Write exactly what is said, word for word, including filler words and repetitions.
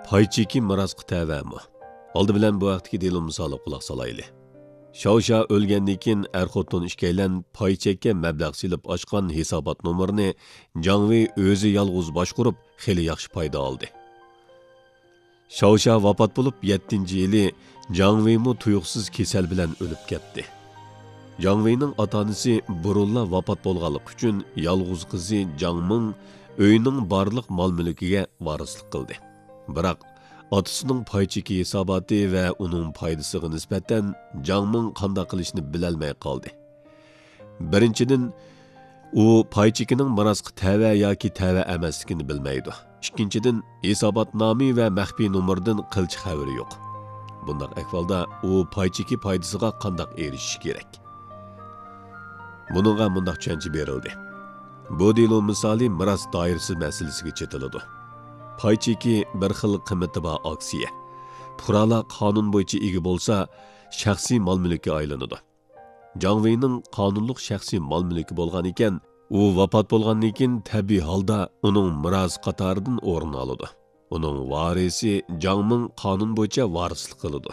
Pay cheki mirosga tavami. Oldi bilan bu vaqtdagi delil misoli quloq solayli. Shaosha o'lgandan keyin er-xotin ikkalan pay chekka mablag' silib ochgan hisobot nomerini Jangvi o'zi yolg'iz boshqarib, xili yaxshi foyda oldi. Shaosha vafot bo'lib yettinchi yili Jangvi mu tuyuqsiz kasal bilan o'lib ketdi. Jangvining ota-onasi burunla vafot bo'lganligi uchun yolg'iz qizi Jangming uyning barliq mol-mulkiga varislik qildi. Biroq otasining pay cheki hisoboti va uning foydasiga nisbatan Jangming qanday qilishni bilolmay qoldi. Birinchidan, u pay chekining mirosga tava yoki tava emasligini bilmaydi. Ikkinchidan, hisobotnomi va maxfiy nomerdan qilchi xabari yo'q. Bunday ahvolda u pay cheki foydasiga qanday erishish kerak? Buningga bunday tushuncha berildi. Bu delo misoli miros doirasi masalasiga chetiladi. Pay cheki bir xil qiymati bor aksiya. Fuqarolar qonun bo'yicha ega bo'lsa, shaxsiy mol-mulkka aylanadi. Jangvining qonunliq shaxsiy mol-mulki bo'lgan ekan, u vafot bo'lgandan keyin tabiiy holda uning miros qatoridan o'rin oladi. Uning varisi Jangming qonun bo'yicha varislik qiladi.